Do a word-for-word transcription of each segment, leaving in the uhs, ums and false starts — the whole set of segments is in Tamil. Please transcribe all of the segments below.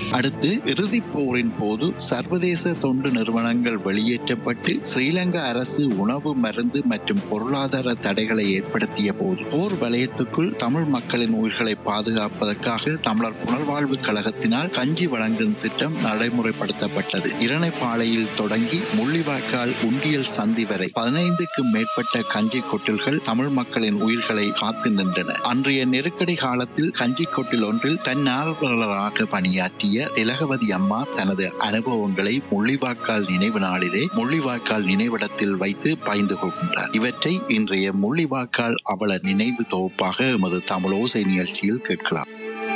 அடுத்து இறுதிப் போரின் போது சர்வதேச தொண்டு நிறுவனங்கள் வெளியேற்றப்பட்டு ஸ்ரீலங்கா அரசு உணவு மருந்து மற்றும் பொருளாதார தடைகளை ஏற்படுத்திய போது போர் வலயத்துக்குள் தமிழ் மக்களின் உயிர்களை பாதுகாப்பதற்காக தமிழர் புனர்வாழ்வு கழகத்தினால் கஞ்சி வழங்கும் திட்டம் நடைமுறைப்படுத்தப்பட்டது. இரணைப்பாளையில் தொடங்கி முள்ளிவாய்க்கால் உண்டியல் சந்தி வரை பதினைந்துக்கும் மேற்பட்ட கஞ்சி கொட்டில்கள் தமிழ் மக்களின் உயிர்களை காத்து நின்றன. அன்றைய நெருக்கடி காலத்தில் கஞ்சி கொட்டில் ஒன்றில் தன்னார்வலராக பணியாற்றிய திலகவதி அம்மா தனது அனுபவங்களை முள்ளிவாய்க்கால் நினைவு நாளிலே முள்ளிவாய்க்கால் நினைவிடத்தில் வைத்து பகிர்ந்து கொள்கின்றார். இவற்றை இன்றைய முள்ளிவாய்க்கால் அவல நினைவு தொகுப்பாக எமது தமிழோசை நிகழ்ச்சியில் கேட்கலாம்.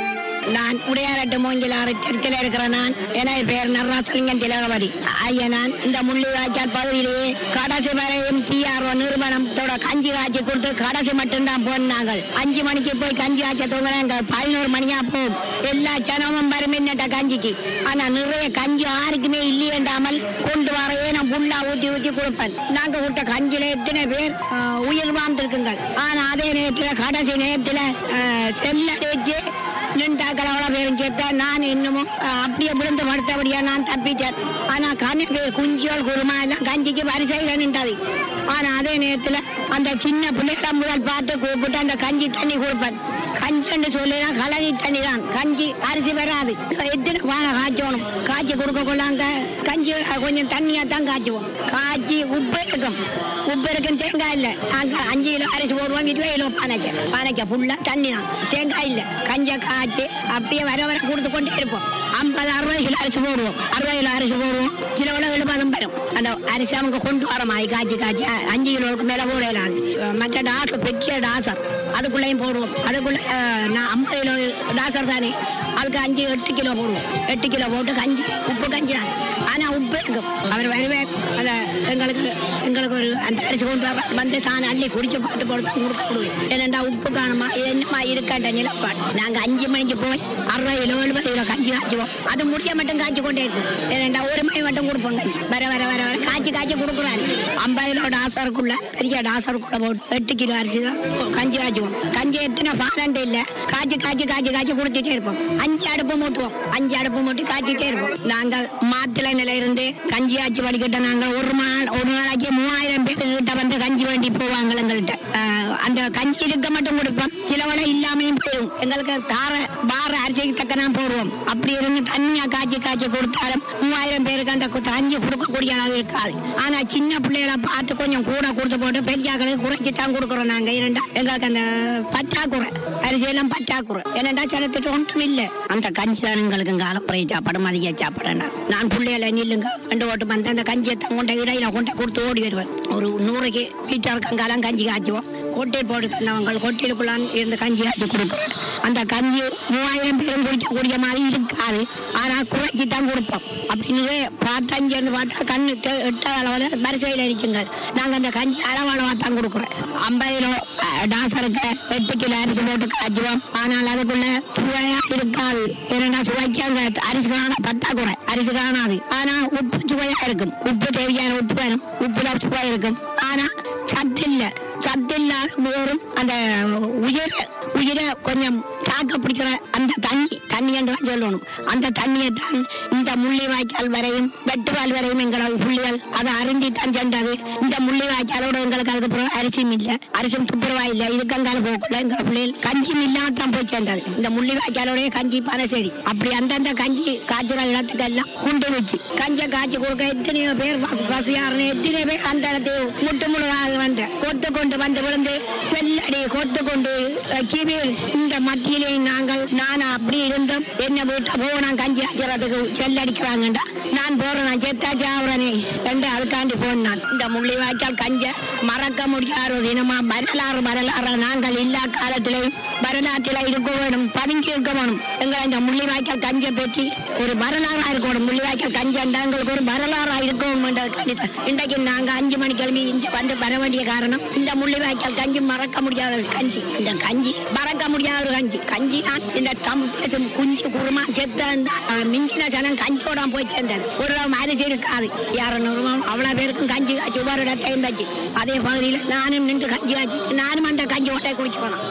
நான் உடையாரட்டு மூங்கிலாறு தெற்கில் இருக்கிற நான் எனது பெயர் நடராசலிங்கம் திலகவதி. ஐயா, நான் இந்த முள்ளிவாய்க்கால் பகுதியிலேயே கடைசி வரையும் டிஆர்ஓ நிறுவனத்தோட கஞ்சி காய்ச்சி கொடுத்து கடைசி மட்டும்தான் போனாங்க. அஞ்சு மணிக்கு போய் கஞ்சி காய்ச்ச தூங்குறாங்க, பதினோரு மணியா போகும். எல்லா ஜனமும் வருமின்ன கஞ்சிக்கு. ஆனா நிறைய கஞ்சி யாருக்குமே இல்லையென்றாமல் கொண்டு வரையே நான் புல்லா ஊற்றி ஊற்றி கொடுப்பேன். நாங்க கொடுத்த கஞ்சியில எத்தனை பேர் உயிர் வாழ்ந்திருக்குங்கள். ஆனா அதே நேரத்தில் கடைசி நேரத்தில் செல்லடைச்சு நின்றாக்கள் அவ்வளோ பேரும் சேர்த்தா நான் இன்னமும் அப்படியே விழுந்து படுத்தபடியா நான் தப்பிட்டேன். ஆனா கணக்கு குஞ்சியோல் குருமா எல்லாம் கஞ்சிக்கு வரிசையில் நின்றது. ஆனா அதே நேரத்தில் அந்த சின்ன பிள்ளைகளை முதல் பார்த்து கூப்பிட்டு அந்த கஞ்சி தண்ணி கொடுப்பேன். கஞ்சின்னு சொல்லினா கலனி தண்ணி தான், கஞ்சி அரிசி வராது. எத்தனை பானை காய்ச்சணும், காய்ச்சி கொடுக்க கொள்ளாங்க. கஞ்சி கொஞ்சம் தண்ணியா தான் காய்ச்சுவோம். காய்ச்சி உப்பு இருக்கும், உப்பு இருக்கும், தேங்காய் இல்லை. நாங்க அஞ்சு கிலோ அரிசி போடுவோம், இருபது கிலோ பானைக்கு பானைக்க ஃபுல்லா தண்ணி தான், தேங்காய் இல்லை. கஞ்சை காய்ச்சி அப்படியே வர வர கொடுத்து கொண்டே இருப்போம். ஐம்பது அறுபது கிலோ அரிசி போடுவோம், அறுபது கிலோ அரிசி போடுவோம். சில விட எழுபதும் வரும். அந்த அரிசி அவங்க கொண்டு வர மாதிரி காய்ச்சி காய்ச்சி அஞ்சு கிலோவுக்கு மேலே போடலாம். மற்ற டாசர் பெரிய டாசர் அதுக்குள்ளேயும் போடுவோம். அதுக்குள்ள நான் ஐம்பது கிலோ டாசர் தானே, அதுக்கு அஞ்சு எட்டு கிலோ போடுவோம். எட்டு கிலோ போட்டு கஞ்சி உப்பு கஞ்சி தான். ஆனால் உப்பு இருக்கும். அவர் வருவேன் அந்த எங்களுக்கு எங்களுக்கு ஒரு அந்த அரிசி கொண்டு வந்து தான் அள்ளி குடிச்சு பார்த்து போட்டு தான் கொடுக்க விடுவேன். ஏனெண்டா உப்பு காணுமா என்னமா இருக்காண்ட நிலப்பாடு. நாங்கள் அஞ்சு மணிக்கு போய் அறுபது கிலோ எழுபது கிலோ கஞ்சி காய்ச்சுவோம். அது முடிய மட்டும் காய்ச்சி கொண்டே இருக்கும். ஏனெண்டா ஒரு மணி மட்டும் கொடுப்போம் கஞ்சி. வர வர வர வர காய்ச்சி காய்ச்சி கொடுக்குறாரு. ஐம்பது கிலோ டாசருக்குள்ள பெரிய டாசருக்குள்ள போட்டு எட்டு கிலோ அரிசி தான் கஞ்சி காய்ச்சுவோம். கஞ்சி எத்தனை பாலண்டு இல்லை, காய்ச்சி காய்ச்சி காய்ச்சி காய்ச்சி கொடுத்துட்டே இருப்போம். அஞ்சு அடுப்பு மூட்டுவோம், அஞ்சு அடுப்பு மூட்டி காய்ச்சிட்டே இருப்போம். நாங்கள் மாத்திரை நிலை இருந்து கஞ்சி காய்ச்சி வலிக்கிட்ட நாங்கள் ஒரு நாள் ஒரு நாளைக்கு மூவாயிரம் பேர் கிட்ட வந்து கஞ்சி வேண்டி போவாங்க எங்கள்கிட்ட. அந்த கஞ்சி இருக்க மட்டும் கொடுப்போம், சிலவள இல்லாமையும் போயிடும். எங்களுக்கு தார பார அரிசிக்கு தக்க நான் போடுவோம். அப்படி இருந்து தண்ணியா காய்ச்சி காய்ச்சி கொடுத்தாலும் மூவாயிரம் பேருக்கு அந்த கஞ்சி கொடுக்கக்கூடிய அளவு இருக்காது. ஆனா சின்ன பிள்ளைகளை பார்த்து கொஞ்சம் கூட கொடுத்து போட்டு பெரியாக்களுக்கு குறைச்சி தான் கொடுக்குறோம். நாங்க இரண்டா எங்களுக்கு அந்த பற்றாக்குறை அரிசியெல்லாம் பற்றாக்குறை. ஏனண்டா சிலத்துட்டு ஒன்றும் இல்லை. அந்த கஞ்சி தான் எங்களுக்கு காலம் பிறை சாப்பாடு மதிய சாப்பாடு. நான் பிள்ளைகளை நில்லுங்க ரெண்டு ஓட்டு வந்து அந்த கஞ்சியை கொண்ட இடையில கொண்ட கொடுத்து ஓடி வருவேன். ஒரு நூறுக்கு வீட்டார் கங்காலம் கஞ்சி காய்ச்சுவோம். கொட்டையை போட்டு தந்தவங்க கொட்டையிலுக்குள்ளான் இருந்து கஞ்சி காய்ச்சி கொடுக்குறோம். அந்த கஞ்சி மூவாயிரம் பேரும் குடிக்கக்கூடிய மாதிரி இருக்காது. ஆனா குறைச்சி தான் கொடுப்போம். அப்படின்னு பார்த்தா இங்க இருந்து பார்த்தா கண்ணு எட்ட அளவுல வரிசையில் அடிக்குங்க. நாங்க அந்த கஞ்சி அளவளவா தான் கொடுக்குறோம். ஐம்பது கிலோ டாசருக்கு எட்டு கிலோ அரிசி போட்டு காய்ச்சுவோம். ஆனால் அதுக்குள்ள சுவையா இருக்காது. ஏன்னா சுவைக்கு அந்த அரிசி காண பத்தாக்குறை அரிசி காணாது. ஆனா உப்பு சுவையா இருக்கும். உப்பு தேவையான உப்பு வேணும், உப்புல சுவை இருக்கும். ஆனா சத்து இல்லை. சத்து இல்லாத போரும் அந்த உயிர உயிர கொஞ்சம் தாக்க பிடிக்கிற அந்த தண்ணி தண்ணி என்று தான் சொல்லணும். அந்த தண்ணியை தான் இந்த முள்ளிவாய்க்கால் வரையும் வெட்டுவால் வரையும் எங்களை புள்ளிகள் அதை அருந்தி தான் சென்றது. இந்த முள்ளிவாய்க்காலோட எங்களுக்கு அதுக்கப்புறம் அரிசியும் இல்லை, அரிசியும் துப்புரவா இல்லை. இதுக்கங்கால போக்குள்ள எங்களை பிள்ளைகள் கஞ்சியும் இல்லாம தான் போய் சேர்ந்தது. இந்த முள்ளிவாய்க்காலோடைய கஞ்சி பனசேரி அப்படி அந்தந்த கஞ்சி காய்ச்சுற இடத்துக்கெல்லாம் குண்டு வச்சு கஞ்சை காய்ச்சி கொடுக்க எத்தனையோ பேர் பசியாருன்னு எத்தனையோ பேர் அந்த இடத்துக்கு முட்டு முழுதாக வந்த கொத்து கொண்டு வந்து விழுந்து செல்லடி கொத்து கொண்டு கிவியில் இந்த மத்தியிலே நாங்கள் நான் அப்படி இருந்தோம். என்ன வீட்டை போனா கஞ்சி ஆச்சுறதுக்கு செல்லடிக்கிறாங்கண்டா நான் போறேன், நான் செத்தாச்சு ஆகுறனே என்று அதுக்காண்டி போனான். இந்த முள்ளிவாய்க்கால் கஞ்சை மறக்க முடியாத தினமா வரலாறு வரலாறு நாங்கள் எல்லா காலத்திலையும் வரலாற்றில இருக்க வேணும், பதுங்கி இருக்க வேணும். எங்களை இந்த முள்ளிவாய்க்கால் கஞ்சை பற்றி ஒரு வரலாறா இருக்கணும். முள்ளிவாய்க்கால் கஞ்சண்டா எங்களுக்கு ஒரு வரலாறா இருக்கணும் என்றது கண்டித்தான். இன்றைக்கு நாங்க அஞ்சு மணி கிளம்பி இங்க வந்து வர வேண்டிய காரணம் இந்த முள்ளிவாய்க்கால் கஞ்சி மறக்க முடியாத ஒரு கஞ்சி. இந்த கஞ்சி மறக்க முடியாத ஒரு கஞ்சி. கஞ்சி தான் இந்த தமிழ் பேசும் குஞ்சு குருமா செத்த மிஞ்சின ஜனம் கஞ்சியோட போய் சேர்ந்தது. ஒரு அரிசி இருக்காது. இரநூறு அவ்வளவு பேருக்கும் கஞ்சி காய்ச்சி ஒரு இடத்தையும் வச்சு அதே பகுதியில் நானும் நின்று கஞ்சி காய்ச்சி நானும் அந்த கஞ்சி ஓட்டை குடிச்சு போனோம்.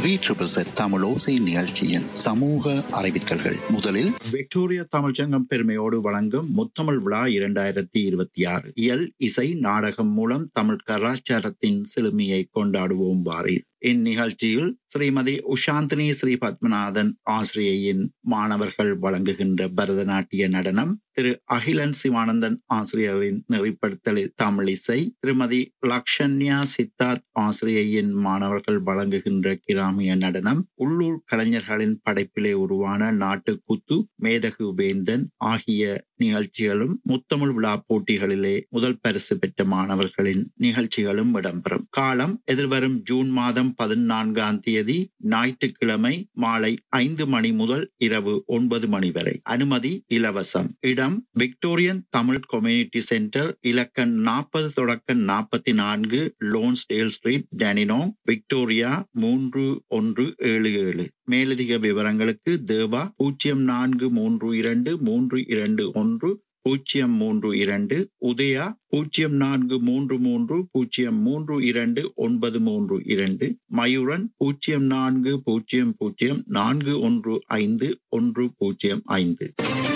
த்ரீ ட்ரிபிள் செட் தமிழோசை நிகழ்ச்சியின் சமூக அறிவித்தல்கள். முதலில் விக்டோரியா தமிழ்ச்சங்கம் பெருமையோடு வழங்கும் முத்தமிழ் விழா இரண்டாயிரத்தி இருபத்தி ஆறு இயல் இசை நாடகம் மூலம் தமிழ் கலாச்சாரத்தின் செழுமையை கொண்டாடுவோம் வாரீர். இந்நிகழ்ச்சியில் ஸ்ரீமதி உஷாந்தினி ஸ்ரீ பத்மநாதன் ஆசிரியையின் மாணவர்கள் வழங்குகின்ற பரதநாட்டிய நடனம், திரு அகிலன் சிவானந்தன் ஆசிரியரின் நெறிப்படுத்தலில் தமிழ் இசை, திருமதி லக்ஷன்யா சித்தார்த் ஆசிரியையின் மாணவர்கள் வழங்குகின்ற கிராமிய நடனம், உள்ளூர் கலைஞர்களின் படைப்பிலே உருவான நாட்டுக்கூத்து, மேதகு வேந்தன் ஆகிய நிகழ்ச்சிகளும் முத்தமிழ் விழா போட்டிகளிலே முதல் பரிசு பெற்ற மாணவர்களின் நிகழ்ச்சிகளும் இடம்பெறும். காலம் எதிர்வரும் ஜூன் மாதம் பதினான்காம் தேதி ஞாயிற்றுக்கிழமை மாலை ஐந்து மணி முதல் இரவு ஒன்பது மணி வரை. அனுமதி இலவசம். இடம் விக்டோரியன் தமிழ் கம்யூனிட்டி சென்டர், இலக்கம் நாற்பது தொடக்க நாற்பத்தி நான்கு லோன்ஸ்டேல் ஸ்ட்ரீட், டேனினோங், விக்டோரியா மூன்று ஒன்று ஏழு ஏழு. மேலதிக விவரங்களுக்கு தேவா பூஜ்ஜியம் நான்கு மூன்று இரண்டு மூன்று இரண்டு ஒன்று பூஜ்ஜியம் மூன்று இரண்டு, உதயா பூஜ்ஜியம் நான்கு மூன்று மூன்று பூஜ்ஜியம் மூன்று இரண்டு ஒன்பது மூன்று இரண்டு, மயூரன் பூஜ்ஜியம் நான்கு பூஜ்ஜியம் பூஜ்ஜியம் நான்கு ஒன்று ஐந்து ஒன்று பூஜ்ஜியம் ஐந்து.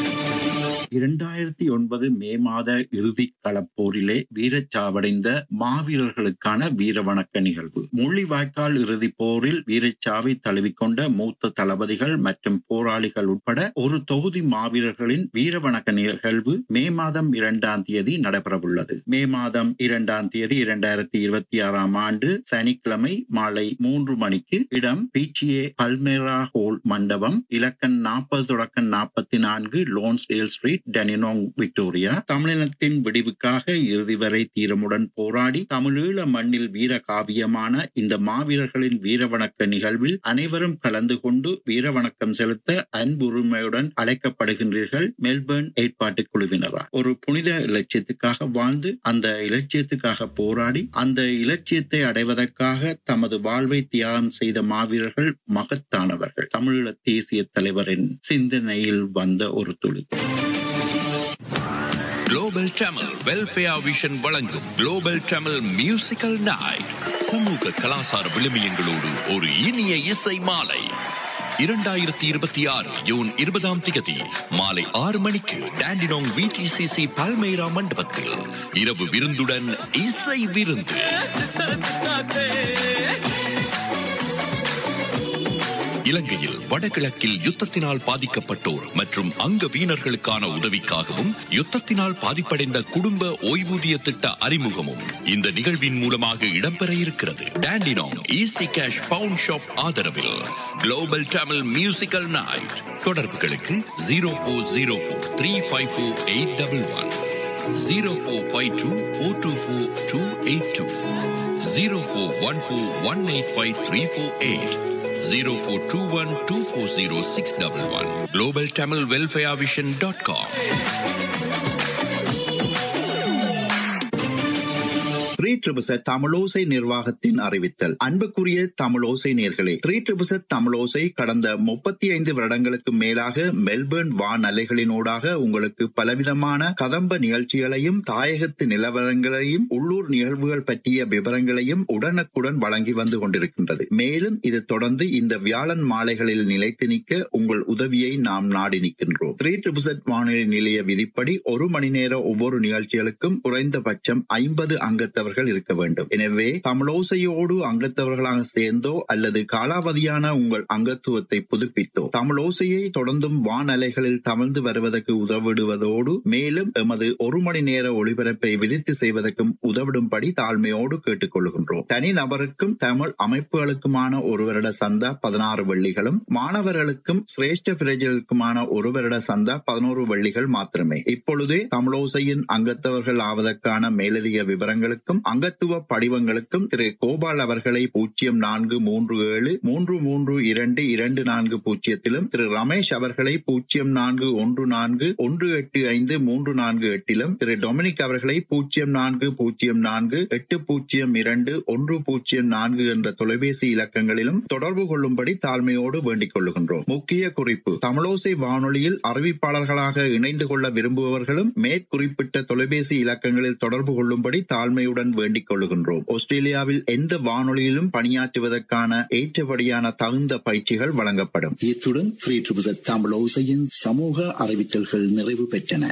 இரண்டாயிரத்தி ஒன்பது மே மாத இறுதி களப்போரிலே வீரச்சாவடைந்த மாவீரர்களுக்கான வீரவணக்க நிகழ்வு. முள்ளிவாய்க்கால் இறுதி போரில் வீரச்சாவை தழுவிக்கொண்ட மூத்த தளபதிகள் மற்றும் போராளிகள் உட்பட ஒரு தொகுதி மாவீரர்களின் வீரவணக்க நிகழ்வு மே மாதம் இரண்டாம் தேதி நடைபெறவுள்ளது. மே மாதம் இரண்டாம் தேதி இரண்டாயிரத்தி இருபத்தி ஆறாம் ஆண்டு சனிக்கிழமை மாலை மூன்று மணிக்கு இடம் பிடிஏ பல்மேரா ஹோல் மண்டபம், இலக்கம் நாற்பது தொடக்கம் நாற்பத்தி நான்கு லோன்ஸ்டேல் ஸ்ட்ரீட், டேனினோங், விக்டோரியா. தமிழினத்தின் விடிவுக்காக இறுதி வரை தீரமுடன் போராடி தமிழீழ மண்ணில் வீர காவியமான இந்த மாவீரர்களின் வீரவணக்க நிகழ்வில் அனைவரும் கலந்து கொண்டு வீரவணக்கம் செலுத்த அன்புரிமையுடன் அழைக்கப்படுகின்றீர்கள். மெல்பர்ன் ஏற்பாட்டு குழுவினரா ஒரு புனித இலட்சியத்துக்காக வாழ்ந்து அந்த இலட்சியத்துக்காக போராடி அந்த இலட்சியத்தை அடைவதற்காக தமது வாழ்வை தியாகம் செய்த மாவீரர்கள் மகத்தானவர்கள். தமிழீழ தேசிய தலைவரின் சிந்தனையில் வந்த ஒரு துளி. குளோபல் தமிழ் வெல்ஃபேர் விஷன் வழங்கும் குளோபல் தமிழ் மியூசிக்கல் நைட் சமூக கலாசார விழுமியங்களோடு ஒரு இனிய இசை மாலை. இரண்டாயிரத்தி இருபத்தி ஆறு ஜூன் இருபதாம் தேதி மாலை ஆறு மணிக்கு டாண்டினோங் விடிசிசி பல்மேரா மண்டபத்தில் இரவு விருந்துடன் இசை விருந்து. இலங்கையில் வடகிழக்கில் யுத்தத்தினால் பாதிக்கப்பட்டோர் மற்றும் அங்க வீணர்களுக்கான உதவிக்காகவும் யுத்தத்தினால் பாதிப்படைந்த குடும்ப ஓய்வூதிய திட்ட அறிமுகமும் இந்த நிகழ்வின் மூலமாக இடம்பெற இருக்கிறது. Dandenong easy cash bound shop ஆதரவில் குளோபல் தமிழ் மியூசிக்கல் நைட். தொடர்புகளுக்கு ஜீரோ போர் ஜீரோ போர் three five four eight double one, zero four five two four two four two eight two, zero four one four one eight five three four eight, zero four two one two four zero six one one. global tamil welfare vision dot com. Three triple set தமிழோசை நிர்வாகத்தின் அறிவித்தல். அன்புக்குரிய தமிழோசை நேர்களே, த்ரீ ட்ரிபிள் செட் தமிழோசை கடந்த முப்பத்தி ஐந்து வருடங்களுக்கு மேலாக மெல்பர்ன் வான் அலைகளினூடாக உங்களுக்கு பலவிதமான கதம்ப நிகழ்ச்சிகளையும் தாயகத்து நிலவரங்களையும் உள்ளூர் நிகழ்வுகள் பற்றிய விவரங்களையும் உடனுக்குடன் வழங்கி வந்து கொண்டிருக்கின்றது. மேலும் இது தொடர்ந்து இந்த வியாழன் மாலைகளில் நிலைத்து நிற்க உங்கள் உதவியை நாம் நாடி நிற்கின்றோம். த்ரீ ட்ரிபிள் செட் வானொலி நிலைய விதிப்படி ஒரு மணி நேர ஒவ்வொரு நிகழ்ச்சிகளுக்கும் குறைந்தபட்சம் ஐம்பது அங்கத்தவர்கள் இருக்க வேண்டும். எனவே தமிழோசையோடு அங்கத்தவர்களாக சேர்ந்தோ அல்லது காலாவதியான உங்கள் அங்கத்துவத்தை புதுப்பித்தோ தமிழோசையை தொடர்ந்தும் வான் அலைகளில் தமிழ்ந்து வருவதற்கு உதவிடுவதோடு மேலும் எமது ஒரு மணி நேர ஒளிபரப்பை விருத்தி செய்வதற்கும் உதவிடும்படி தாழ்மையோடு கேட்டுக் கொள்கின்றோம். தனி நபருக்கும் தமிழ் அமைப்புகளுக்குமான ஒரு வருட சந்தா பதினாறு வெள்ளிகளும், மாணவர்களுக்கும் சிரேஷ்ட பிரஜைகளுக்குமான ஒரு வருட சந்தா பதினோரு வெள்ளிகள் மாத்திரமே. இப்பொழுதே தமிழோசையின் அங்கத்தவர்கள் ஆவதற்கான மேலதிக விவரங்களுக்கும் அங்கத்துவ படிவங்களுக்கும் திரு கோபால் அவர்களை பூஜ்ஜியம் நான்கு மூன்று ஏழு மூன்று மூன்று இரண்டு இரண்டு நான்கு பூஜ்ஜியத்திலும், திரு ரமேஷ் அவர்களை பூஜ்ஜியம் நான்கு ஒன்று நான்கு ஒன்று எட்டு ஐந்து மூன்று நான்கு எட்டிலும், திரு டொமினிக் அவர்களை பூஜ்ஜியம் நான்கு பூஜ்ஜியம் நான்கு எட்டு பூஜ்ஜியம் இரண்டு ஒன்று பூஜ்ஜியம் நான்கு என்ற தொலைபேசி இலக்கங்களிலும் தொடர்பு கொள்ளும்படி தாழ்மையோடு வேண்டிக் கொள்ளுகின்றோம். முக்கிய குறிப்பு: தமிழோசை வானொலியில் அறிவிப்பாளர்களாக இணைந்து கொள்ள விரும்புபவர்களும் மேற்குறிப்பிட்ட தொலைபேசி இலக்கங்களில் தொடர்பு கொள்ளும்படி தாழ்மையுடன் வேண்டிக் கொள்ளுகின்றோம். ஆஸ்திரேலியாவில் எந்த வானொலியிலும் பணியாற்றுவதற்கான ஏற்றபடியான தகுந்த பயிற்சிகள் வழங்கப்படும். இத்துடன் ஃப்ரீ ட்ரிபிள் தமிழ் ஓசையின் சமூக அறிவித்தல்கள் நிறைவு பெற்றன.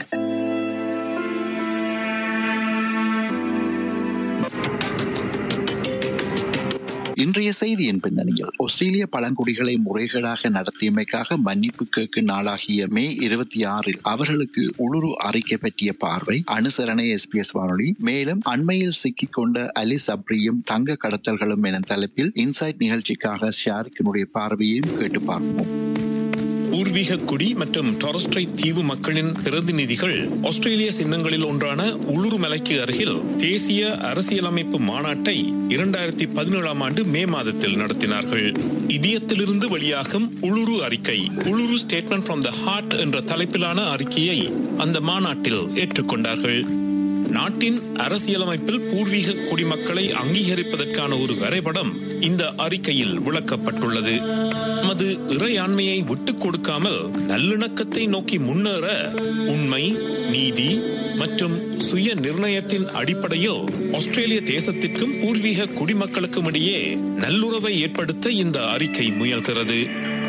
இன்றைய செய்தியின் பின்னணியில் ஆஸ்திரேலிய பழங்குடிகளை முறைகேடாக நடத்தியமைக்காக மன்னிப்பு கேட்கும் நாளாகிய மே இருபத்தி ஆறில் அவர்களுக்கு உளுரு அறிக்கை பற்றிய பார்வை அனுசரணை எஸ்பிஎஸ் வானொலி. மேலும் அண்மையில் சிக்கிக் கொண்ட அலி சப்ரியும் தங்க கடத்தல்களும் என தலைப்பில் இன்சைட் நிகழ்ச்சிக்காக ஷாரிக்கினுடைய பார்வையையும் கேட்டு பார்ப்போம். பூர்வீக குடி மற்றும் டாரஸ் ஸ்ட்ரைட் தீவு மக்களின் பிரதிநிதிகள் ஆஸ்திரேலிய சின்னங்களில் ஒன்றான உளுரு மலைக்கு அருகில் தேசிய அரசியலமைப்பு மாநாட்டை இரண்டாயிரத்தி பதினேழாம் ஆண்டு மே மாதத்தில் நடத்தினார்கள். இதயத்திலிருந்து வெளியாகும் உளுரு அறிக்கை, உளுரு ஸ்டேட்மெண்ட் ஃப்ரம் த ஹார்ட் என்ற தலைப்பிலான அறிக்கையை அந்த மாநாட்டில் ஏற்றுக்கொண்டார்கள். நாட்டின் அரசியலமைப்பில் பூர்வீக குடிமக்களை அங்கீகரிப்பதற்கான ஒரு வரைபடம் இந்த அறிக்கையில் விளக்கப்பட்டுள்ளது. நமது இறையாண்மையை விட்டுக் கொடுக்காமல் நல்லிணக்கத்தை நோக்கி முன்னேற உண்மை, நீதி மற்றும் சுய நிர்ணயத்தின் அடிப்படையில் ஆஸ்திரேலிய தேசத்திற்கும் பூர்வீக குடிமக்களுக்கும் இடையே நல்லுறவை ஏற்படுத்த இந்த அறிக்கை முயல்கிறது.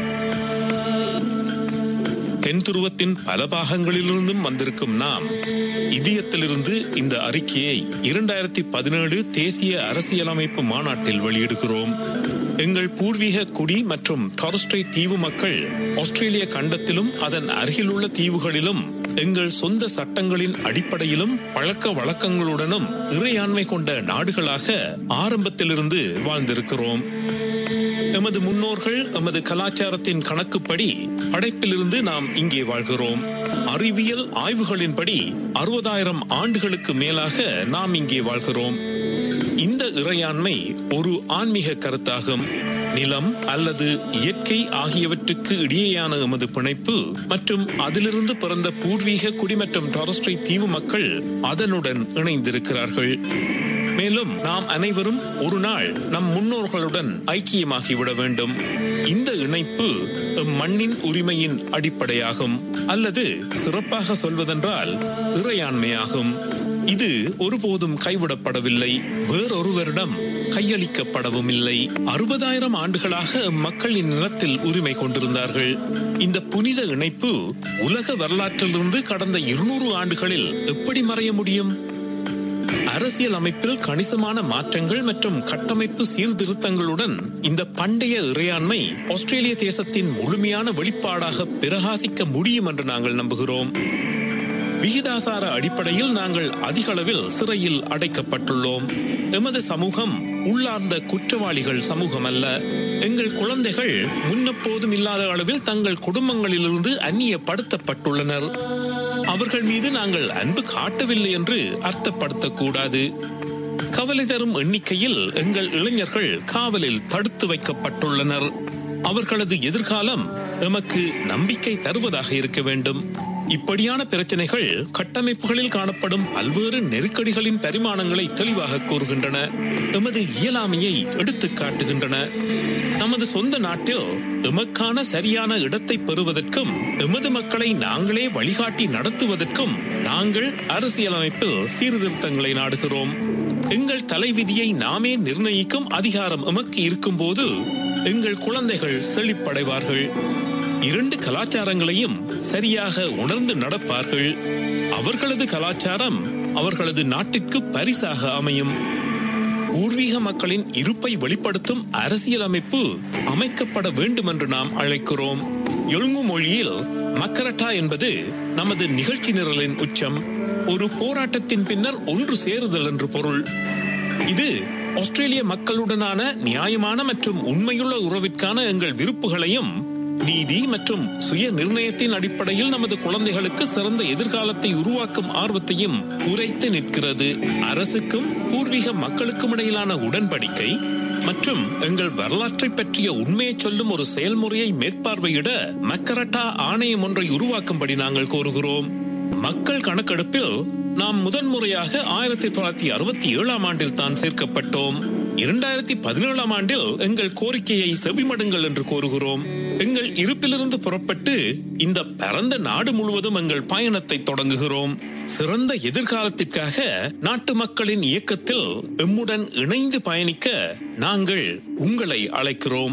தென் துருவத்தின் பல பாகங்களிலிருந்தும் வந்திருக்கும் நாம் இதயத்திலிருந்து இந்த அறிக்கையை இரண்டாயிரத்தி பதினேழு தேசிய அரசியலமைப்பு மாநாட்டில் வெளியிடுகிறோம். எங்கள் பூர்வீக குடி மற்றும் டாரஸ் ஸ்ட்ரைட் தீவு மக்கள் ஆஸ்திரேலிய கண்டத்திலும் அதன் அருகிலுள்ள தீவுகளிலும் எங்கள் சொந்த சட்டங்களின் அடிப்படையிலும் பழக்க வழக்கங்களுடனும் இறையாண்மை கொண்ட நாடுகளாக ஆரம்பத்திலிருந்து வாழ்ந்திருக்கிறோம். எமது முன்னோர்கள் எமது கலாச்சாரத்தின் கணக்குப்படி படைப்பிலிருந்து நாம் இங்கே வாழ்கிறோம். அறிவியல் ஆய்வுகளின்படி அறுபதாயிரம் ஆண்டுகளுக்கு மேலாக நாம் இங்கே வாழ்கிறோம். இந்த இறையாண்மை ஒரு ஆன்மீக கருத்தாகும். நிலம் அல்லது இயற்கை ஆகியவற்றுக்கு இடையேயான எமது பிணைப்பு மற்றும் அதிலிருந்து பிறந்த பூர்வீக குடி மற்றும் டாரஸ் ஸ்ட்ரைட் தீவு மக்கள் அதனுடன் இணைந்திருக்கிறார்கள். மேலும் நாம் அனைவரும் ஒரு நாள் நம் முன்னோர்களுடன் ஐக்கியமாகிவிட வேண்டும். இந்த இணைப்பு மண்ணின் உரிமையின் அடிப்படையாகும், அல்லது சிறப்பாக சொல்வதென்றால் இறையாண்மையாகும். இது ஒருபோதும் கைவிடப்படவில்லை, வேறொருவரிடம் கையளிக்கப்படவும் இல்லை. அறுபதாயிரம் ஆண்டுகளாக மக்கள் இந்நிலத்தில் உரிமை கொண்டிருந்தார்கள். இந்த புனித இணைப்பு உலக வரலாற்றிலிருந்து கடந்த இருநூறு ஆண்டுகளில் எப்படி மறைய முடியும்? அரசியல் அமைப்பில் கணிசமான மாற்றங்கள் மற்றும் கட்டமைப்பு சீர்திருத்தங்களுடன் இந்த பண்டைய இறையாண்மை ஆஸ்திரேலிய தேசத்தின் முழுமையான வெளிப்பாடாக பிரகாசிக்க முடியும் என்று நாங்கள் நம்புகிறோம். விகிதாசார அடிப்படையில் நாங்கள் அதிக அளவில் சிறையில் அடைக்கப்பட்டுள்ளோம். எமது சமூகம் உள்ளார்ந்த குற்றவாளிகள் சமூகம் அல்ல. எங்கள் குழந்தைகள் முன்னெப்போதும் இல்லாத அளவில் தங்கள் குடும்பங்களிலிருந்து அந்நியப்படுத்தப்பட்டுள்ளனர். அவர்கள் மீது நாங்கள் அன்பு காட்டவில்லை என்று அர்த்தப்படுத்தக்கூடாது. கவலை தரும் எண்ணிக்கையில் எங்கள் இளைஞர்கள் காவலில் தடுத்து வைக்கப்பட்டுள்ளனர். அவர்களது எதிர்காலம் எமக்கு நம்பிக்கை தருவதாக இருக்க வேண்டும். இப்படியான பிரச்சனைகள் கட்டமைப்புகளில் காணப்படும் பல்வேறு நெருக்கடிகளின் பரிமாணங்களை தெளிவாக கூறுகின்றன, எமது இயலாமையை எடுத்து காட்டுகின்றன. நமது சொந்த நாட்டில் எமக்கான சரியான இடத்தை பெறுவதற்கும் எமது மக்களை நாங்களே வழிகாட்டி நடத்துவதற்கும் நாங்கள் அரசியலமைப்பில் சீர்திருத்தங்களை நாடுகிறோம். எங்கள் தலைவிதியை நாமே நிர்ணயிக்கும் அதிகாரம் எமக்கு இருக்கும் போது எங்கள் குழந்தைகள் செழிப்படைவார்கள். இரண்டு கலாச்சாரங்களையும் சரியாக உணர்ந்து நடப்பார்கள். அவர்களது கலாச்சாரம் அவர்களது நாட்டிற்கு பரிசாக அமையும். பூர்வீக மக்களின் இருப்பை வெளிப்படுத்தும் அரசியலமைப்பு அமைக்கப்பட வேண்டும் என்று நாம் அழைக்கிறோம். யொல்ங்கு மொழியில் மக்கரட்டா என்பது நமது நிகழ்ச்சி நிரலின் உச்சம். ஒரு போராட்டத்தின் பின்னர் ஒன்று சேருதல் என்று பொருள். இது ஆஸ்திரேலிய மக்களுடனான நியாயமான மற்றும் உண்மையுள்ள உறவிற்கான எங்கள் விருப்புகளையும் நீதி மற்றும் சுய நிர்ணயத்தின் அடிப்படையில் நமது குழந்தைகளுக்கு சிறந்த எதிர்காலத்தை உருவாக்கும் ஆர்வத்தையும் உரைத்து நிற்கிறது. அரசுக்கும் பூர்வீக மக்களுக்கும் இடையிலான உடன்படிக்கை மற்றும் எங்கள் வரலாற்றை பற்றிய உண்மையை சொல்லும் ஒரு செயல்முறையை மேற்பார்வையிட மக்கரட்டா ஆணையம் ஒன்றை உருவாக்கும்படி நாங்கள் கோருகிறோம். மக்கள் கணக்கெடுப்பில் நாம் முதன்முறையாக ஆயிரத்தி தொள்ளாயிரத்தி அறுபத்தி ஏழாம் ஆண்டில் தான் சேர்க்கப்பட்டோம். இரண்டாயிரத்தி பதினேழாம் ஆண்டில் எங்கள் கோரிக்கையை செவிமடுங்கள் என்று கோருகிறோம். எங்கள் இருப்பிலிருந்து புறப்பட்டு இந்த பரந்த நாடு முழுவதும் எங்கள் பயணத்தை தொடங்குகிறோம். சிறந்த எதிர்காலத்திற்காக நாட்டு மக்களின் இயக்கத்தில் எம்முடன் இணைந்து பயணிக்க நாங்கள் உங்களை அழைக்கிறோம்.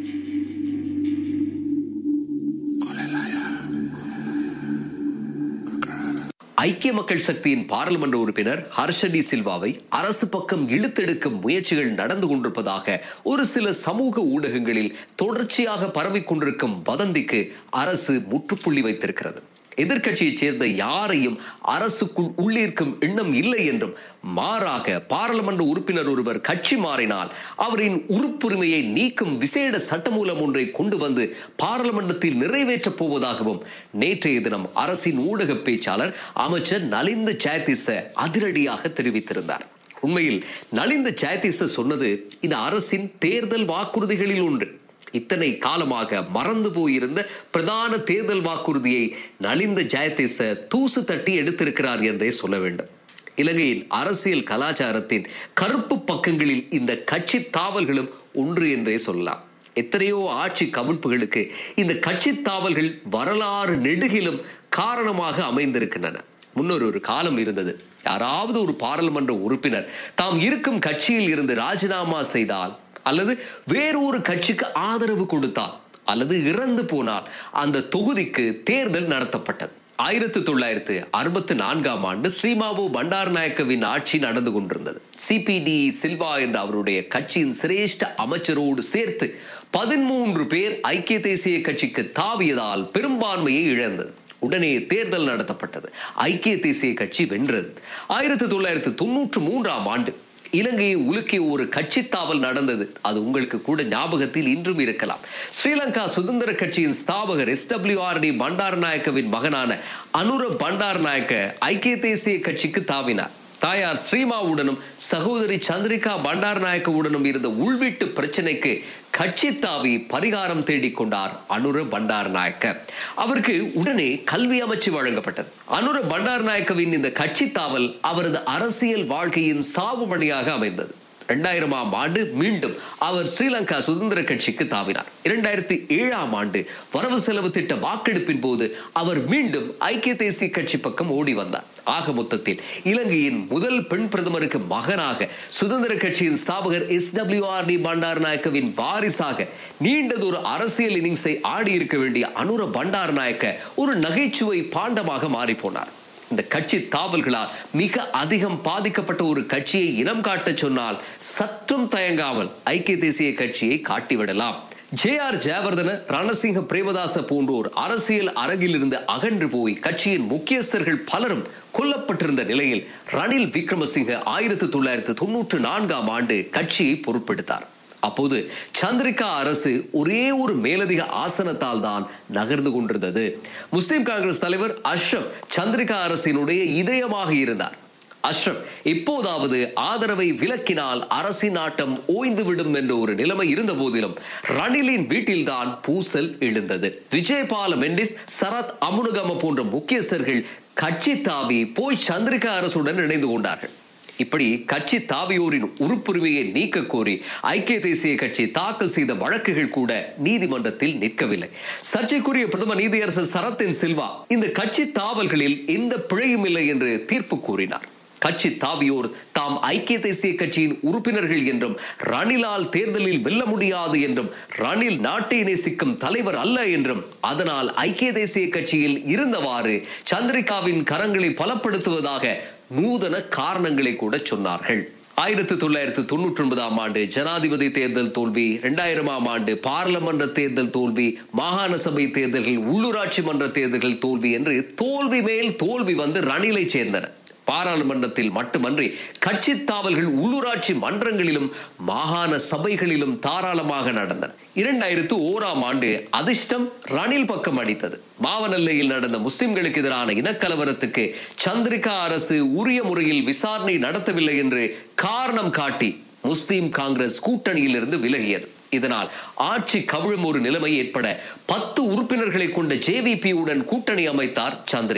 ஐக்கிய மக்கள் சக்தியின் பாராளுமன்ற உறுப்பினர் ஹர்ஷடி சில்வாவை அரசு பக்கம் இழுத்தெடுக்கும் முயற்சிகள் நடந்து கொண்டிருப்பதாக ஒரு சில சமூக ஊடகங்களில் தொடர்ச்சியாக பரவிக் கொண்டிருக்கும் வதந்திக்கு அரசு முற்றுப்புள்ளி வைத்திருக்கிறது. எதிர்க்கட்சியைச் சேர்ந்த யாரையும் அரசுக்குள் உள்ளிருக்கும் எண்ணம் இல்லை என்றும், மாறாக பாராளுமன்ற உறுப்பினர் ஒருவர் கட்சி மாறினால் அவரின் உறுப்புரிமையை நீக்கும் விசேட சட்டமூலம் ஒன்றை கொண்டு வந்து பாராளுமன்றத்தில் நிறைவேற்றப் போவதாகவும் நேற்றைய தினம் அரசின் ஊடக பேச்சாளர் அமைச்சர் நலிந்த ஜெயதிச அதிரடியாக தெரிவித்திருந்தார். உண்மையில் நலிந்த ஜெயதிச சொன்னது இந்த அரசின் தேர்தல் வாக்குறுதிகளில் ஒன்று. இத்தனை காலமாக மறந்து போயிருந்த பிரதான தேர்தல் வாக்குறுதியை நலிந்த ஜெயதிச தூசு தட்டி எடுத்திருக்கிறார் என்றே சொல்ல வேண்டும். இலங்கையின் அரசியல் கலாச்சாரத்தின் கருப்பு பக்கங்களில் இந்த கட்சி தாவல்களும் ஒன்று என்றே சொல்லலாம். எத்தனையோ ஆட்சி கவிழ்ப்புகளுக்கு இந்த கட்சி தாவல்கள் வரலாறு நெடுகிலும் காரணமாக அமைந்திருக்கின்றன. முன்னொரு ஒரு காலம் இருந்தது, யாராவது ஒரு பாராளுமன்ற உறுப்பினர் தாம் இருக்கும் கட்சியில் இருந்து ராஜினாமா செய்தால் அல்லது வேறொரு கட்சிக்கு ஆதரவு கொடுத்தால் அல்லது இறந்து போனால் அந்த தொகுதிக்கு தேர்தல் நடத்தப்பட்டது. ஆயிரத்தி தொள்ளாயிரத்து அறுபத்தி நான்காம் ஆண்டு ஸ்ரீமாவோ பண்டாரநாயக்கவின் ஆட்சி நடந்து கொண்டிருந்தது. சிபிடி சில்வா என்ற அவருடைய கட்சியின் சிரேஷ்ட அமைச்சரோடு சேர்த்து பதிமூன்று பேர் ஐக்கிய தேசிய கட்சிக்கு தாவியதால் பெரும்பான்மையை இழந்தது. உடனே தேர்தல் நடத்தப்பட்டது. ஐக்கிய தேசிய கட்சி வென்றது. ஆயிரத்தி தொள்ளாயிரத்தி தொன்னூற்றி மூன்றாம் ஆண்டு இலங்கையை உலுக்கிய ஒரு கட்சி தாவல் நடந்தது. அது உங்களுக்கு கூட ஞாபகத்தில் இன்றும் இருக்கலாம். ஸ்ரீலங்கா சுதந்திர கட்சியின் ஸ்தாபகர் எஸ் டபிள்யூ ஆர் டி பண்டாரநாயக்கவின் மகனான அனுர பண்டாரநாயக்க ஐக்கிய தேசிய கட்சிக்கு தாவினார். தாயார் ஸ்ரீமாவுடனும் சகோதரி சந்திரிகா பண்டாரநாயக்கவுடனும் இருந்த உள்வீட்டு பிரச்சனைக்கு கட்சி தாவி பரிகாரம் தேடிக் கொண்டார் அனுர பண்டாரநாயக்க. அவருக்கு உடனே கல்வி அமைச்சு வழங்கப்பட்டது. அனுர பண்டாரநாயக்கவின் இந்த கட்சி தாவல் அவரது அரசியல் வாழ்க்கையின் சாவுமணியாக அமைந்தது. இரண்டாயிரமாம் ஆண்டு மீண்டும் அவர் ஸ்ரீலங்கா சுதந்திர கட்சிக்கு தாவினார். இரண்டாயிரத்தி ஏழாம் ஆண்டு வரவு செலவு திட்ட வாக்கெடுப்பின் போது அவர் மீண்டும் ஐக்கிய தேசிய கட்சி பக்கம் ஓடி வந்தார். ஆக மொத்தத்தில் இலங்கையின் முதல் பெண் பிரதமருக்கு மகனாக சுதந்திர கட்சியின் ஸ்தாபகர் எஸ் டபிள்யூ ஆர் டி பண்டாரநாயக்கவின் வாரிசாக நீண்டதொரு அரசியல் இன்னிங்ஸை ஆடி இருக்க வேண்டிய அனுர பண்டாரநாயக்க ஒரு நகைச்சுவை பாண்டமாக மாறி போனார். இந்த கட்சி தாவல்களால் மிக அதிகம் பாதிக்கப்பட்ட ஒரு கட்சியை இனம் காட்ட சொன்னால் சற்றும் தயங்காமல் ஐக்கிய தேசிய கட்சியை காட்டிவிடலாம். ஜே ஆர் ஜெயவர்தன, ரணசிங்க பிரேமதாச போன்றோர் அரசியல் அரங்கில் இருந்து அகன்று போய் கட்சியின் முக்கியஸ்தர்கள் பலரும் கொல்லப்பட்டிருந்த நிலையில் ரணில் விக்ரமசிங்க ஆயிரத்தி தொள்ளாயிரத்தி தொன்னூற்றி நான்காம் ஆண்டு கட்சியை பொறுப்பெடுத்தார். அப்போது சந்திரிகா அரசு ஒரே ஒரு மேலதிக ஆசனத்தால் தான் நகர்ந்து கொண்டிருந்தது. முஸ்லிம் காங்கிரஸ் தலைவர் அஷ்ரப் சந்திரிகா அரசினுடைய இதயமாக இருந்தார். அஷ்ரப் எப்போதாவது ஆதரவை விலக்கினால் அரசின் ஆட்டம் ஓய்ந்துவிடும் என்ற ஒரு நிலைமை இருந்த போதிலும் ரணிலின் வீட்டில்தான் பூசல் எழுந்தது. விஜயபால மெண்டிஸ், சரத் அமுனுகம போன்ற முக்கியஸ்தர்கள் கட்சி தாவி போய் சந்திரிகா அரசுடன் இணைந்து கொண்டார்கள். இப்படி கட்சி தாவியோரின் உறுப்புரிமையை நீக்க கோரி ஐக்கிய தேசிய கட்சி தாக்கல் செய்த வழக்குகள் கூட நீதிமன்றத்தில் நிற்கவில்லை. சர்ச்சைக்குரிய பிரதம நீதியரசர் சரத்தின் சில்வா இந்த கட்சி தாவல்களில் எந்த பிழையும் இல்லை என்று தீர்ப்பு கூறினார். கட்சி தாவியோர் தாம் ஐக்கிய தேசிய கட்சியின் உறுப்பினர்கள் என்றும் ரணிலால் தேர்தலில் வெல்ல முடியாது என்றும் ரணில் நாட்டை நேசிக்கும் தலைவர் அல்ல என்றும் அதனால் ஐக்கிய தேசிய கட்சியில் இருந்தவாறு சந்திரிகாவின் கரங்களை பலப்படுத்துவதாக நூதன காரணங்களை கூட சொன்னார்கள். ஆயிரத்தி தொள்ளாயிரத்தி தொன்னூற்றி ஒன்பதாம் ஆண்டு ஜனாதிபதி தேர்தல் தோல்வி, இரண்டாயிரமாம் ஆண்டு பாராளுமன்ற தேர்தல் தோல்வி, மாகாண சபை தேர்தல்கள், உள்ளூராட்சி மன்ற தேர்தல்கள் தோல்வி என்று தோல்வி மேல் தோல்வி வந்து ரணிலை சேர்ந்தன. பாராளுமன்றத்தில் மட்டுமன்றி கட்சி தாவல்கள் உள்ளூராட்சி மன்றங்களிலும் மாகாண சபைகளிலும் தாராளமாக நடந்தன. இரண்டாயிரத்து ஓராம் ஆண்டு அதிர்ஷ்டம் ரணில் பக்கம் அடித்தது. மாவனல்லையில் நடந்த முஸ்லிம்களுக்கு எதிரான இனக்கலவரத்துக்கு சந்திரிகா அரசு உரிய முறையில் விசாரணை நடத்தவில்லை என்று காரணம் காட்டி முஸ்லிம் காங்கிரஸ் கூட்டணியில் இருந்து விலகியது. இதனால் ஆட்சி கவிழும் ஒரு நிலைமை ஏற்பட பத்து உறுப்பினர்களை கொண்ட ஜேவிபி உடன் கூட்டணி அமைத்தார் சந்திரிகா.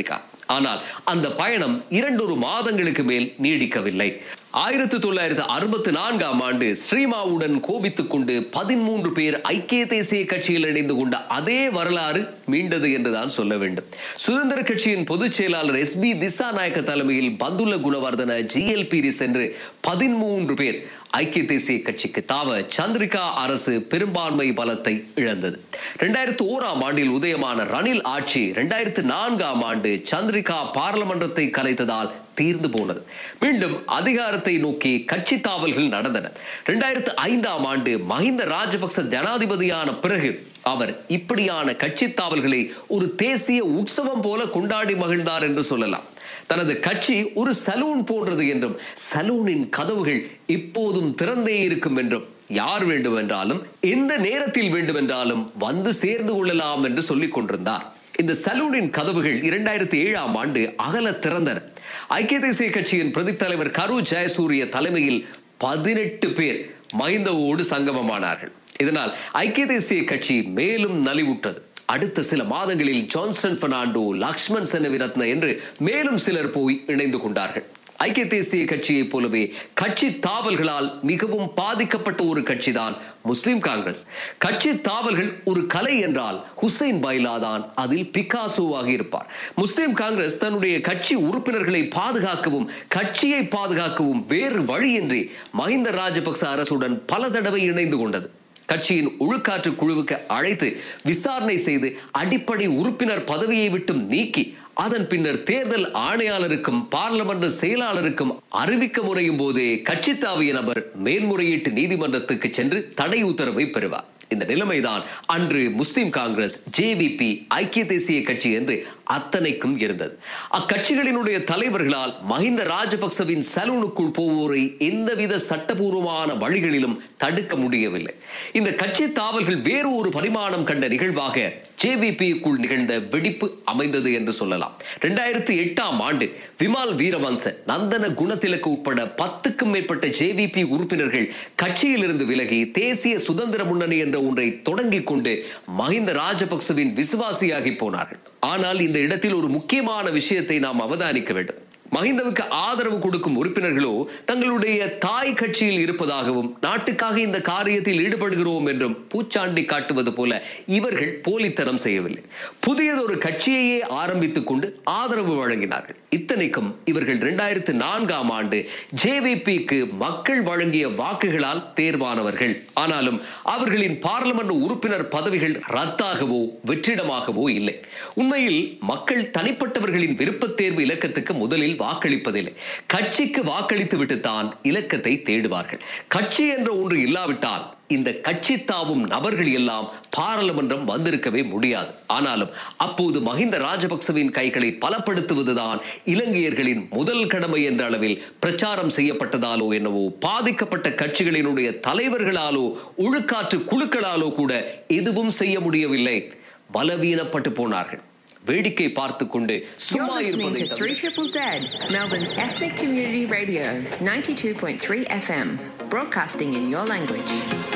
ஆனால் அந்த பயணம் இரண்டொரு மாதங்களுக்கு மேல் நீடிக்கவில்லை. ஆயிரத்தி தொள்ளாயிரத்தி அறுபத்தி நான்காம் ஆண்டு ஸ்ரீமாவுடன் கோபித்துக் கொண்டு பதிமூன்று பேர் ஐக்கிய தேசிய கட்சியில் இணைந்து கொண்ட அதே வரலாறு மீண்டது என்றுதான் சொல்ல வேண்டும். சுதந்திர கட்சியின் பொதுச் செயலாளர் எஸ் பி திசாநாயக்க தலைமையில் பந்துல குணவர்தன ஜி எல் பி சென்று பதிமூன்று பேர் ஐக்கிய தேசிய கட்சிக்கு தாவ சந்திரிகா அரசு பெரும்பான்மை பலத்தை இழந்தது. இரண்டாயிரத்தி ஓராம் ஆண்டில் உதயமான ரணில் ஆட்சி இரண்டாயிரத்தி நான்காம் ஆண்டு சந்திரிகா பாராளுமன்றத்தை கலைத்ததால் தீர்ந்து போனது. மீண்டும் அதிகாரத்தை நோக்கி கட்சி தாவல்கள் நடந்தன. இரண்டாயிரத்தி ஐந்தாம் ஆண்டு மஹிந்த ராஜபக்ச ஜனாதிபதியான பிறகு அவர் இப்படியான கட்சி தாவல்களை ஒரு தேசிய உற்சவம் போல கொண்டாடி மகிழ்ந்தார் என்று சொல்லலாம். தனது கட்சி ஒரு சலூன் போன்றது என்றும் சலூனின் கதவுகள் இப்போதும் திறந்தே இருக்கும் என்றும் யார் வேண்டுமென்றாலும் எந்த நேரத்தில் வேண்டுமென்றாலும் வந்து சேர்ந்து கொள்ளலாம் என்று சொல்லிக் கொண்டிருந்தார். இந்த சலூனின் கதவுகள் இரண்டாயிரத்தி ஏழாம் ஆண்டு அகல திறந்தன. ஐக்கிய தேசிய கட்சியின் பிரதி தலைவர் கரு ஜெயசூரிய தலைமையில் பதினெட்டு பேர் மஹிந்தவோடு சங்கமமானார்கள். இதனால் ஐக்கிய தேசிய கட்சி மேலும் நலிவுற்றது. அடுத்த சில மாதங்களில் ஜான்சன் பெர்னாண்டோ, லக்ஷ்மண் செனவிரத்ன என்று மேலும் சிலர் போய் இணைந்து கொண்டார்கள். ஐக்கிய தேசிய கட்சியை போலவே கட்சி தாவல்களால் மிகவும் பாதிக்கப்பட்ட ஒரு கட்சிதான் முஸ்லிம் காங்கிரஸ். கட்சி தாவல்கள் ஒரு கலை என்றால் ஹுசைன் பைலா தான் அதில் பிகாசோவாக இருப்பார். முஸ்லிம் காங்கிரஸ் தன்னுடைய கட்சி உறுப்பினர்களை பாதுகாக்கவும் கட்சியை பாதுகாக்கவும் வேறு வழியின்றி மஹிந்த ராஜபக்ச அரசுடன் பல தடவை இணைந்து கொண்டது. கட்சியின் ஒழுக்காற்று குழுவுக்கு அழைத்து விசாரணை செய்து அடிப்படை உறுப்பினர் பதவியை விட்டும் நீக்கி அதன் பின்னர் தேர்தல் ஆணையாளருக்கும் பார்லமெண்ட் செயலாளருக்கும் அறிவிக்க முறையும் போதே கட்சி தாவிய நபர் மேல்முறையீட்டு நீதிமன்றத்துக்கு சென்று தடை உத்தரவை பெறுவார். இந்த நிலைமைதான் அன்று முஸ்லிம் காங்கிரஸ், ஜே வி பி, ஐக்கிய தேசிய கட்சி என்று அத்தனைக்கும் இருந்தது. அக்கட்சிகளினுடைய தலைவர்களால் மஹிந்த ராஜபக்சவின் சலூனுக்குள் போவோரை எந்தவித சட்டபூர்வமான வழிகளிலும் தடுக்க முடியவில்லை. இந்த கட்சி தாவல்கள் வேறு ஒரு பரிமாணம் கண்ட நிகழ்வாக ஜே வி பிக்குள் நிகழ்ந்த வெடிப்பு அமைந்தது என்று சொல்லலாம். இரண்டாயிரத்தி எட்டாம் ஆண்டு விமால் வீரவன்ச, நந்தன குணத்திலக்கு உட்பட பத்துக்கும் மேற்பட்ட ஜே வி பி உறுப்பினர்கள் கட்சியில் இருந்து விலகி தேசிய சுதந்திர முன்னணி என்ற ஒன்றை தொடங்கிக் கொண்டு மஹிந்த ராஜபக்சவின் விசுவாசியாகி போனார்கள். ஆனால் இந்த இடத்தில் ஒரு முக்கியமான விஷயத்தை நாம் அவதானிக்க வேண்டும். மஹிந்தவுக்கு ஆதரவு கொடுக்கும் உறுப்பினர்களோ தங்களுடைய தாய் கட்சியில் இருப்பதாகவும் நாட்டுக்காக இந்த காரியத்தில் ஈடுபடுகிறோம் என்றும் பூச்சாண்டி காட்டுவது போல இவர்கள் போலித்தனம் செய்யவில்லை. புதியதொரு கட்சியையே ஆரம்பித்துக் கொண்டு ஆதரவு வழங்கினார்கள். இத்தனைக்கும் இவர்கள் இரண்டாயிரத்தி நான்காம் ஆண்டு ஜே வி பிக்கு மக்கள் வழங்கிய வாக்குகளால் தேர்வானவர்கள். ஆனாலும் அவர்களின் பார்லமெண்ட் உறுப்பினர் பதவிகள் ரத்தாகவோ வெற்றிடமாகவோ இல்லை. உண்மையில் மக்கள் தனிப்பட்டவர்களின் விருப்ப தேர்வு இலக்கத்துக்கு முதலில் வாக்களிப்பதில்லை. கட்சிக்கு வாக்களித்து விட்டுத்தான் இலக்கத்தை தேடுவார்கள். கட்சி என்ற ஒன்று இல்லாவிட்டால் இந்த கட்சி தாவும் நபர்கள் எல்லாம் பாராளுமன்றம் வந்திருக்கவே முடியாது. ஆனாலும் அப்போது மஹிந்த ராஜபக்சவின் கைகளை பலப்படுத்துவதுதான் இலங்கையர்களின் முதல் கடமை என்ற அளவில் பிரச்சாரம் செய்யப்பட்டதாலோ என்னவோ பாதிக்கப்பட்ட கட்சிகளினுடைய தலைவர்களாலோ ஒழுக்காற்று குழுக்களாலோ கூட எதுவும் செய்ய முடியவில்லை. பலவீனப்பட்டு போனார்கள். வேடிக்கை பார்த்துக் கொண்டு சும்மா இருப்பதை three Z Z, Melbourne's ethnic community radio, ninety-two point three F M, broadcasting in your language.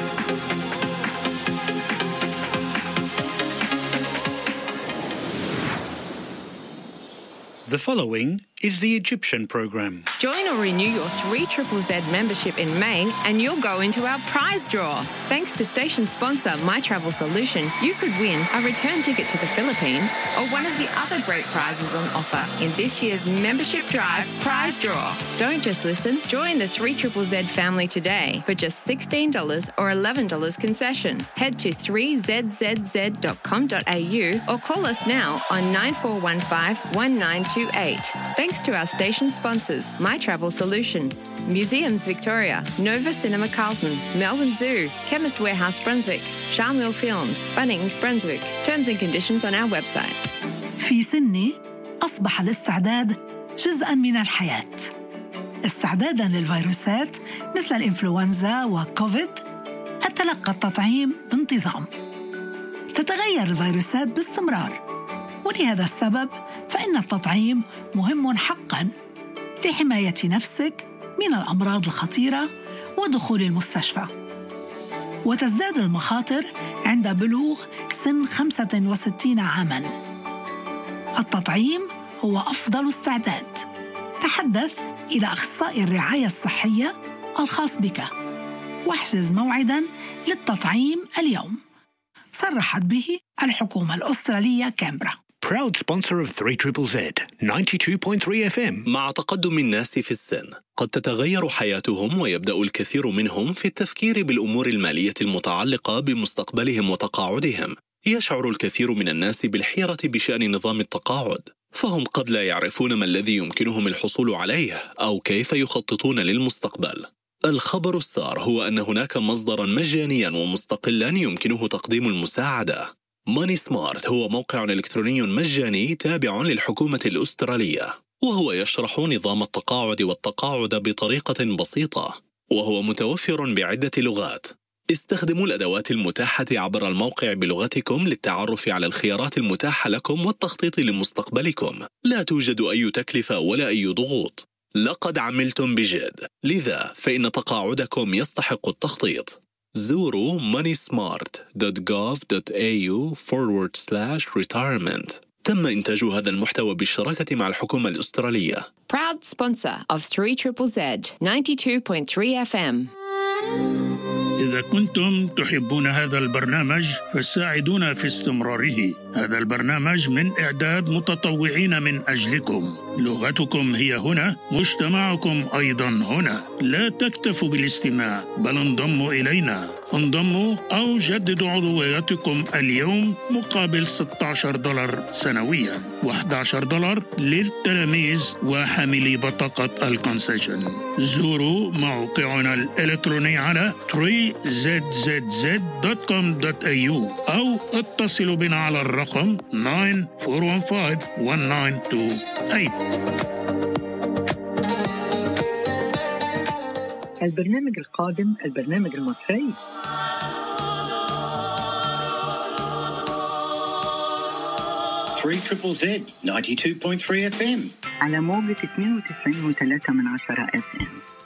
The following is the Egyptian program. Join or renew your three Z Z membership in May and you'll go into our prize draw. Thanks to station sponsor My Travel Solution, you could win a return ticket to the Philippines or one of the other great prizes on offer in this year's membership drive prize draw. Don't just listen, join the three Z Z family today for just sixteen dollars or eleven dollars concession. Head to three z z z dot com dot a u or call us now on nine four one five one nine two eight. Thanks to our station sponsors, My Travel Solution, Museums Victoria, Nova Cinema Carlton, Melbourne Zoo, Chemist Warehouse Brunswick, Charmel Films, Bunnings Brunswick. Terms and conditions on our website. في سني أصبح الاستعداد جزءاً من الحياة. استعداداً للفيروسات مثل الإنفلونزا وكوفيد، أتلقى التطعيم بانتظام. تتغير الفيروسات باستمرار، ولهذا السبب فإن التطعيم مهم حقاً لحماية نفسك من الأمراض الخطيرة ودخول المستشفى. وتزداد المخاطر عند بلوغ سن خمسة وستين عاماً. التطعيم هو أفضل استعداد. تحدث إلى أخصائي الرعاية الصحية الخاص بك واحجز موعداً للتطعيم اليوم. صرحت به الحكومة الأسترالية كامبرا. Proud sponsor of three triple Z, ninety-two point three F M. مع تقدم الناس في السن قد تتغير حياتهم، ويبدأ الكثير منهم في التفكير بالأمور المالية المتعلقة بمستقبلهم وتقاعدهم. يشعر الكثير من الناس بالحيرة بشأن نظام التقاعد، فهم قد لا يعرفون ما الذي يمكنهم الحصول عليه أو كيف يخططون للمستقبل. الخبر السار هو أن هناك مصدراً مجانياً ومستقلاً يمكنه تقديم المساعدة. ماني سمارت هو موقع إلكتروني مجاني تابع للحكومة الأسترالية، وهو يشرح نظام التقاعد والتقاعد بطريقة بسيطة، وهو متوفر بعدة لغات. استخدموا الأدوات المتاحة عبر الموقع بلغتكم للتعرف على الخيارات المتاحة لكم والتخطيط لمستقبلكم. لا توجد أي تكلفة ولا أي ضغوط. لقد عملتم بجد، لذا فإن تقاعدكم يستحق التخطيط. زوروا moneysmart.gov.au forward slash retirement. تم إنتاج هذا المحتوى بالشراكة مع الحكومة الأسترالية. Proud sponsor of three triple Z, ninety-two point three F M. إذا كنتم تحبون هذا البرنامج فساعدونا في استمراره. هذا البرنامج من إعداد متطوعين من أجلكم. لغتكم هي هنا، مجتمعكم أيضا هنا. لا تكتفوا بالاستماع، بل انضموا إلينا. انضموا أو جددوا عضويتكم اليوم مقابل ستة عشر دولار سنويا، وأحد عشر دولار للتلاميذ وحاملي بطاقة الكونسيشن. زوروا موقعنا الإلكتروني على three z z z dot com dot a u أو اتصلوا بنا على الرقم nine four one five one nine two eight. البرنامج القادم، البرنامج المصري. three triple Z, ninety-two point three F M. على موجة اثنين وتسعين فاصلة ثلاثة من عشرة إف إم.